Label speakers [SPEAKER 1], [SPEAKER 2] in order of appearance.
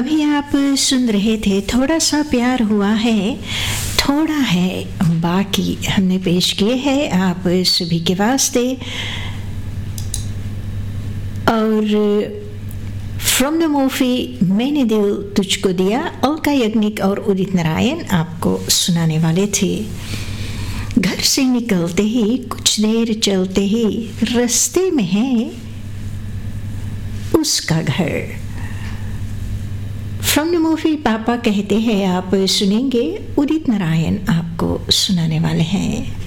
[SPEAKER 1] अभी आप सुन रहे थे थोड़ा सा प्यार हुआ है, थोड़ा है बाकी, हमने पेश किए हैं आप सभी के वास्ते। और फ्रॉम द मूवी मैंने दिल तुझको दिया, अलका याग्निक और उदित नारायण आपको सुनाने वाले थे। घर से निकलते ही कुछ देर चलते ही रास्ते में है उसका घर। फ्रॉम द मूवी पापा कहते हैं आप सुनेंगे, उदित नारायण आपको सुनाने वाले हैं।